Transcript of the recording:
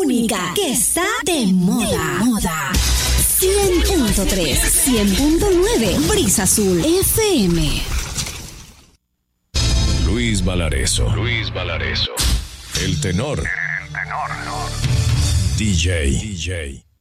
única que está de moda. 100.3, 100.9, Brisa Azul FM. Luis Valareso. El tenor. DJ.